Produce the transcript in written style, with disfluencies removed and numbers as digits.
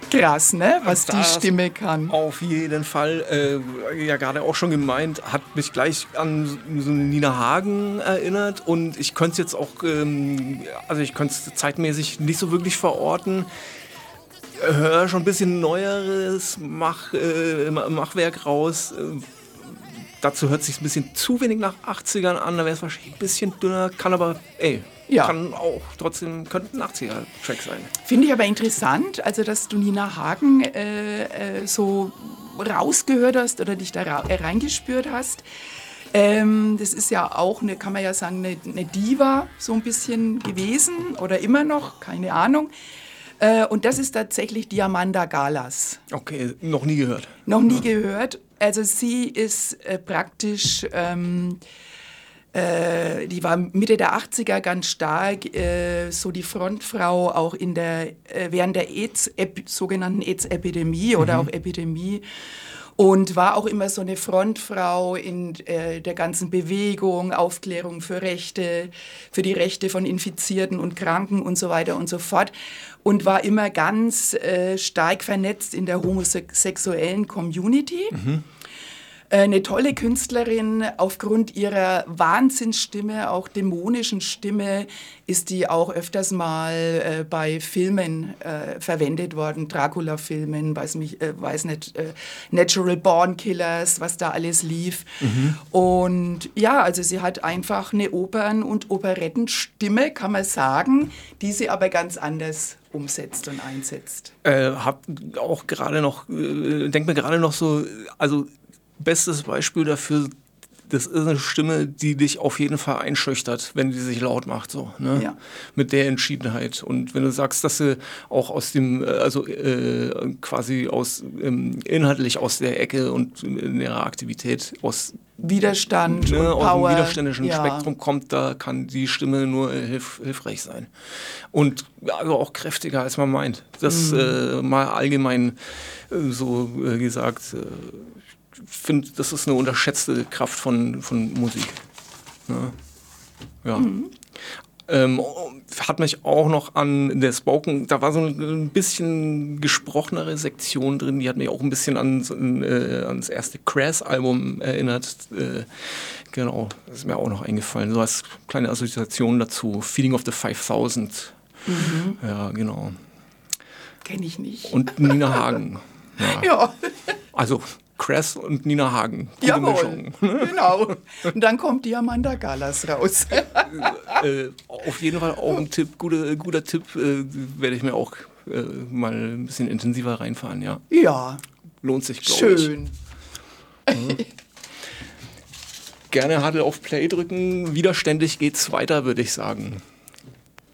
Krass, ne? Was die Das Stimme kann. Auf jeden Fall. Ja, gerade auch schon gemeint, hat mich gleich an so eine Nina Hagen erinnert. Und ich könnte es jetzt auch, also ich könnte es zeitmäßig nicht so wirklich verorten. Hör schon ein bisschen neueres Machwerk raus. Dazu hört sich ein bisschen zu wenig nach 80ern an. Da wäre es wahrscheinlich ein bisschen dünner. Kann aber, kann auch trotzdem, könnte ein 80er-Track sein. Finde ich aber interessant, also dass du Nina Hagen so rausgehört hast oder dich da reingespürt hast. Das ist ja auch, kann man ja sagen, eine Diva so ein bisschen gewesen oder immer noch, keine Ahnung. Und das ist tatsächlich Diamanda Galas. Okay, noch nie gehört. Noch nie gehört. Also sie ist praktisch... die war Mitte der 80er ganz stark, so die Frontfrau auch während der sogenannten AIDS-Epidemie oder auch Epidemie. Und war auch immer so eine Frontfrau in der ganzen Bewegung, Aufklärung für die Rechte von Infizierten und Kranken und so weiter und so fort. Und war immer ganz stark vernetzt in der homosexuellen Community. Eine tolle Künstlerin, aufgrund ihrer Wahnsinnsstimme, auch dämonischen Stimme, ist die auch öfters mal bei Filmen verwendet worden, Dracula-Filmen, weiß nicht, Natural Born Killers, was da alles lief. Und ja, also sie hat einfach eine Opern- und Operettenstimme, kann man sagen, die sie aber ganz anders umsetzt und einsetzt. Hab auch gerade noch, denk mir gerade noch so, also bestes Beispiel dafür, das ist eine Stimme, die dich auf jeden Fall einschüchtert, wenn die sich laut macht, so, ne? Ja. Mit der Entschiedenheit. Und wenn du sagst, dass sie auch aus dem, quasi inhaltlich aus der Ecke und in ihrer Aktivität aus Widerstand und aus Power. dem widerständischen Spektrum kommt, da kann die Stimme nur hilfreich sein. Und also auch kräftiger, als man meint. Das mal allgemein gesagt. Ich finde, das ist eine unterschätzte Kraft von Musik. Ja. Hat mich auch noch an der Spoken, da war so ein bisschen gesprochenere Sektion drin, die hat mich auch ein bisschen ans erste Crass-Album erinnert. Genau, das ist mir auch noch eingefallen. So als kleine Assoziation dazu. Feeling of the 5000. Ja, genau. Kenne ich nicht. Und Nina Hagen. Ja. Also Crass und Nina Hagen. Gute Jawohl, Mischung. genau. Und dann kommt Diamanda Galas raus. Auf jeden Fall auch ein Tipp, guter Tipp, werde ich mir auch mal ein bisschen intensiver reinfahren, ja. Ja. Lohnt sich, glaube ich. Schön. Gerne Hadel auf Play drücken, widerständig geht's weiter, würde ich sagen.